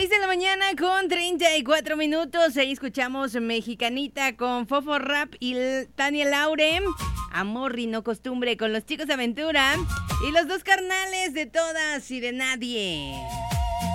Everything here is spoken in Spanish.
6 de la mañana con 34 minutos. Ahí escuchamos Mexicanita con Fofo Rap y Tania Laure. Amor y no costumbre con los chicos de Aventura. Y los dos carnales de todas y de nadie.